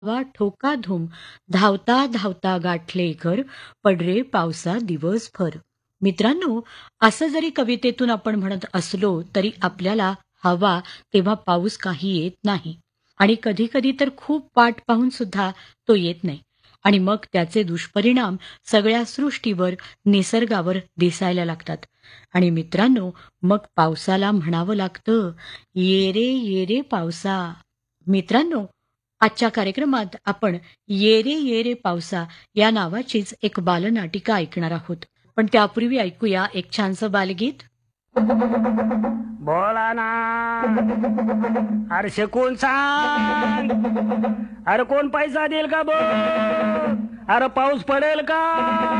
वा ठोका धूम धावता धावता गाठले घर पडरे पावसा दिवसभर. मित्रांनो, असं जरी कवितेतून आपण म्हणत असलो तरी आपल्याला हवा तेव्हा पाऊस काही येत नाही आणि कधी कधी तर खूप वाट पाहून सुद्धा तो येत नाही आणि मग त्याचे दुष्परिणाम सगळ्या सृष्टीवर निसर्गावर दिसायला लागतात. आणि मित्रांनो, मग पावसाला म्हणावं लागतं, ये रे पावसा. मित्रांनो, आजच्या कार्यक्रमात आपण ये रे पावसा या नावाचीच एक बालनाटिका ऐकणार आहोत. पण त्यापूर्वी ऐकूया एक छानसं बालगीत. बोला ना. अरे शिकून सांग. अरे कोण पैसा देईल का बघ. अरे पाऊस पडेल का.